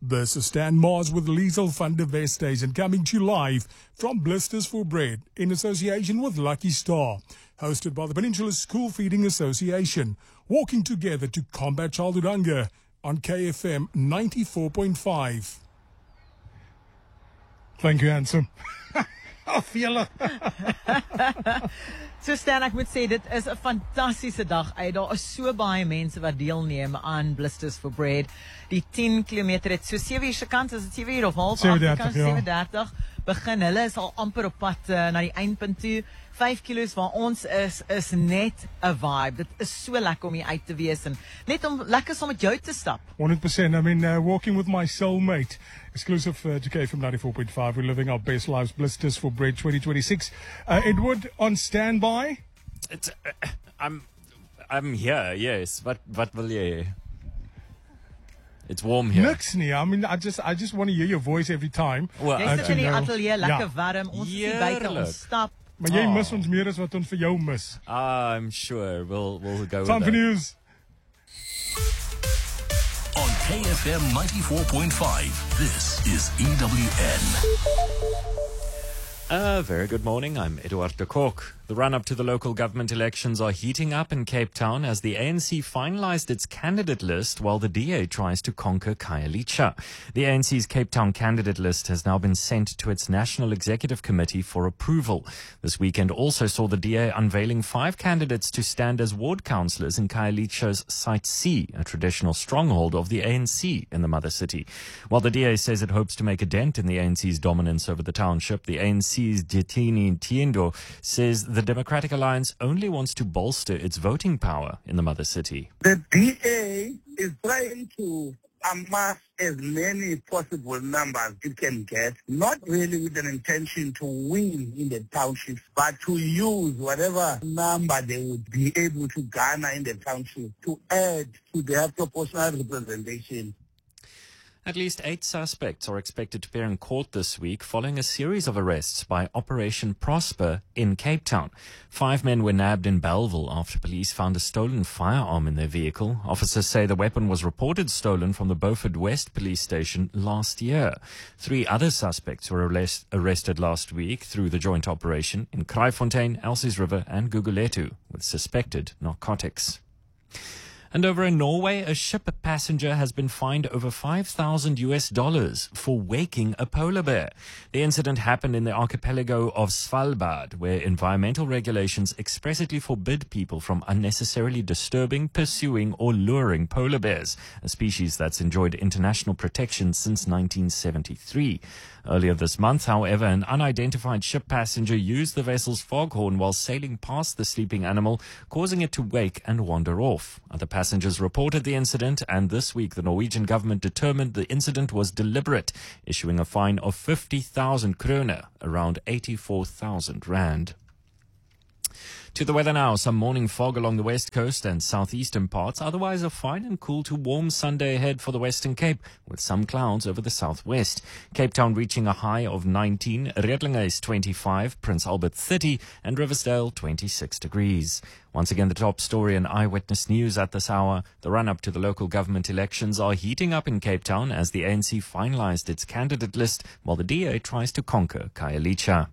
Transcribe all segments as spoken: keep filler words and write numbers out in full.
This is Stan Mars with Liesel van der Westhuizen coming to you live from Blisters for Bread in association with Lucky Star, hosted by the Peninsula School Feeding Association, walking together to combat childhood hunger on K F M ninety-four point five. Thank you, handsome. Af julle. So Stan, ek moet sê, dit is 'n fantastiese dag uit. Daar is so baie mense wat deelneem aan Blisters for Bread. Die ten kilometer het so sewe uur se kant, is dit sewe uur of half sewe dertig, sewe dertig begin. Hulle is al amper op pad uh, na die eindpunt toe. vyf kilos waar ons is, is net 'n vibe. Dit is so lekker om hier uit te wees en net om lekker saam met jou te stap. one hundred percent. I mean, uh, walking with my soulmate. Exclusive uh, to K F M ninety-four point five. We're living our best lives. Blisters for Bread twenty twenty-six. Uh, Edward on standby. It's, uh, I'm, I'm here. Yes. What, what will you? It's warm here. Niks nie. I mean, I just, I just want to hear your voice every time. Well, Jy sit in die atelier, lekker Ja. warm. Ons is hier buite, ons stap. Maar jy Oh. mis ons meer as wat ons vir jou mis. I'm sure we'll, we'll go Time with for that. news. On K F M ninety-four point five, this is E W N. A very good morning. I'm Eduard de Kock. The run-up to the local government elections are heating up in Cape Town as the A N C finalized its candidate list while the D A tries to conquer Khayelitsha. The A N C's Cape Town candidate list has now been sent to its National Executive Committee for approval. This weekend also saw the D A unveiling five candidates to stand as ward councillors in Khayelitsha's Site C, a traditional stronghold of the A N C in the mother city. While the D A says it hopes to make a dent in the A N C's dominance over the township, the A N C's Jetini Tiendo says the Democratic Alliance only wants to bolster its voting power in the mother city. The D A is trying to amass as many possible numbers it can get, not really with an intention to win in the townships, but to use whatever number they would be able to garner in the township to add to their proportional representation. At least eight suspects are expected to appear in court this week following a series of arrests by Operation Prosper in Cape Town. Five men were nabbed in Belleville after police found a stolen firearm in their vehicle. Officers say the weapon was reported stolen from the Beaufort West police station last year. Three other suspects were arrest- arrested last week through the joint operation in Kraaifontein, Elsies River and Guguletu with suspected narcotics. And over in Norway, a ship passenger has been fined over five thousand U S dollars for waking a polar bear. The incident happened in the archipelago of Svalbard, where environmental regulations expressly forbid people from unnecessarily disturbing, pursuing, or luring polar bears, a species that's enjoyed international protection since nineteen seventy-three. Earlier this month, however, an unidentified ship passenger used the vessel's foghorn while sailing past the sleeping animal, causing it to wake and wander off. Other passengers reported the incident, and this week the Norwegian government determined the incident was deliberate, issuing a fine of fifty thousand kroner, around eighty-four thousand rand. To the weather now, some morning fog along the west coast and southeastern parts. Otherwise, a fine and cool to warm Sunday ahead for the Western Cape, with some clouds over the southwest. Cape Town reaching a high of nineteen, Redlinge is twenty-five, Prince Albert thirty, and Riversdale twenty-six degrees. Once again, the top story in Eyewitness News at this hour. The run-up to the local government elections are heating up in Cape Town as the A N C finalized its candidate list, while the D A tries to conquer Khayelitsha.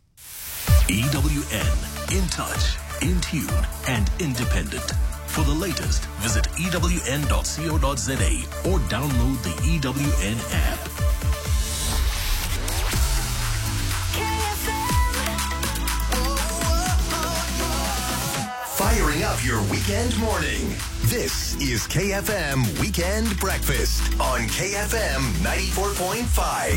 E W N, in touch, in tune, and independent. For the latest, visit E W N dot co dot za or download the E W N app. Firing up your weekend morning. This is K F M Weekend Breakfast on K F M ninety-four point five.